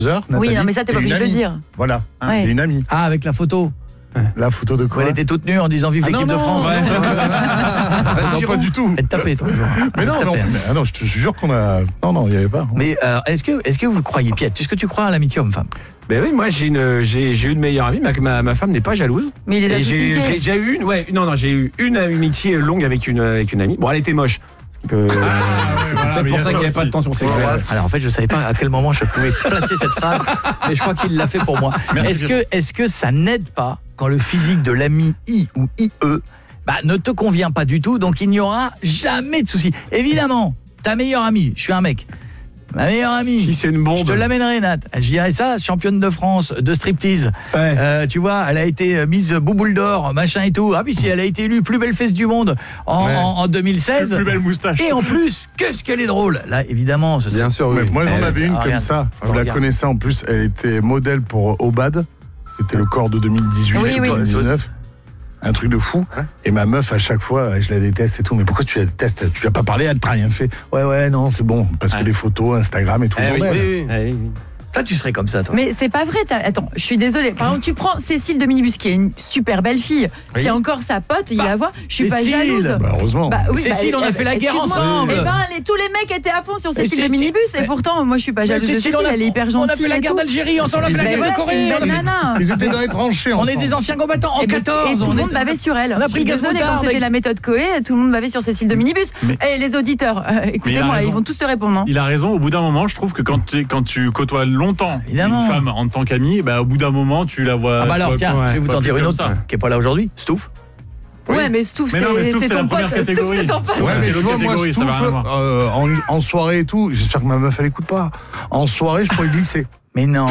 Oui, non, mais ça, t'es pas obligé de le dire. Voilà, Ouais. une amie. Ah, avec la photo. La photo de quoi? Elle était toute nue en disant vive l'équipe de France. Non, pas du tout. Elle te tapait, toi. Mais non, je te jure qu'on a... Non, il n'y avait pas. Mais alors, est-ce que vous croyez, Pierre, est-ce que tu crois à l'amitié homme-femme? Ben oui, moi j'ai une meilleure amie, ma femme n'est pas jalouse. Mais il les a tous j'ai piqués. déjà eu j'ai eu une amitié longue avec une amie. Bon, elle était moche. C'est peut-être pour ça qu'il n'y avait pas de tension sexuelle. Alors en fait, je savais pas à quel moment je pouvais placer cette phrase, mais je crois qu'il l'a fait pour moi. Est-ce que ça n'aide pas quand le physique de l'ami I ou IE ne te convient pas du tout, donc il n'y aura jamais de souci. Évidemment, ta meilleure amie, je suis un mec. Ma meilleure amie, si c'est une bombe, je te l'amènerai, Nat. Je dirais ça, championne de France de striptease. Ouais. Tu vois, elle a été mise Bouboule d'or, machin et tout. Ah puis si elle a été élue plus belle fesse du monde en 2016. Plus belle moustache. Et en plus, qu'est-ce qu'elle est drôle. Là, évidemment, ce serait... Bien sûr, oui. Moi, j'en avais une comme regarde. ça. Vous la Regarde. connaissez en plus. Elle était modèle pour Obad. C'était le corps de 2018 Oui, oui. 2019. Un truc de fou. Et ma meuf, à chaque fois, je la déteste et tout. Mais pourquoi tu la détestes? Tu lui as pas parlé, elle t'a rien fait. Ouais, non, c'est bon. Parce que les photos, Instagram et tout. le bordel. Toi, tu serais comme ça, toi. Mais c'est pas vrai. Attends, je suis désolée. Par exemple, tu prends Cécile de Minibus, qui est une super belle fille. Oui. C'est encore sa pote, il la voit. Je suis pas Cécile. jalouse. Bah, heureusement. Cécile, on a fait la guerre excuse-moi, ensemble. Tous les mecs étaient à fond sur Cécile de Cécile- Minibus. Et pourtant, moi, je suis pas jalouse de Cécile. Elle est hyper gentille. On a fait la et guerre tout. d'Algérie ensemble, on a fait la Mais guerre voilà, de c'est Corée. une on a belle fait- nana. Ils étaient dans les tranchées. On est ensemble. des anciens combattants en Et 14. tout le on monde est- bavait sur elle. On a pris le Je suis gaz désolée, quand moutarde c'était avec- la méthode Coé, tout le monde bavait sur Cécile de Minibus. Et les auditeurs, écoutez-moi, raison. ils vont tous te répondre. hein. Il a raison, au bout d'un moment, je trouve que quand tu côtoies longtemps Évidemment. une femme en tant qu'amie, au bout d'un moment, tu la vois... Ah bah alors, tu vois, tiens, je vais vous pas en dire plus une comme autre ça. qui est pas là aujourd'hui, Stouff. Ouais, mais Stouff, Mais non, mais Stouff, c'est c'est la ton première pote. Stouff, catégorie. c'est ton pote. Ouais, mais c'est tu l'autre vois, moi, catégorie, je ça va rien trouve, voir. en soirée et tout, j'espère que ma meuf, elle écoute pas. En soirée, je pourrais glisser. Mais non.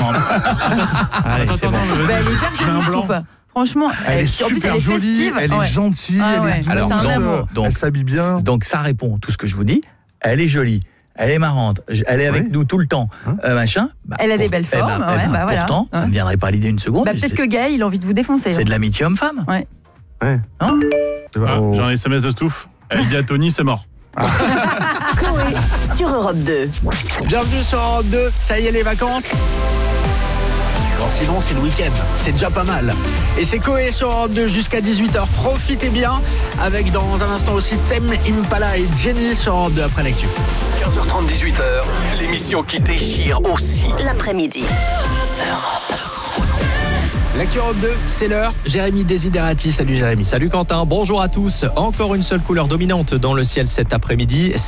Allez, c'est bon. Bah, elle est hyper Je mets un jolie, blanc. Stouff. Franchement, Elle est en plus, super elle est jolie, festive. elle est Ouais. gentille, Ah elle ouais. est douce, Alors, c'est un amour. elle s'habille bien. Donc ça répond tout ce que je vous dis. Elle est jolie, elle est marrante, elle est avec nous tout le temps, machin. Elle a des belles formes, ouais, bah voilà. Pourtant, ça Ouais. ne me viendrait pas à l'idée une seconde. Bah, peut-être que Gaël, il a envie de vous défoncer. c'est de l'amitié homme-femme. Ouais. Hein J'ai un SMS de Stouff. Elle dit à Tony, c'est mort. Coé sur Europe 2. Bienvenue sur Europe 2, ça y est les vacances. Bon, sinon c'est le week-end, c'est déjà pas mal. Et c'est Coé sur Europe 2 jusqu'à 18h, profitez bien. Avec dans un instant aussi Tame Impala et Jenny sur Europe 2 après l'actu. 15h30, 18h, l'émission qui déchire aussi. L'après-midi. L'actu Europe 2, c'est l'heure. Jérémy Desiderati, salut Jérémy. Salut Quentin, bonjour à tous. Encore une seule couleur dominante dans le ciel cet après-midi.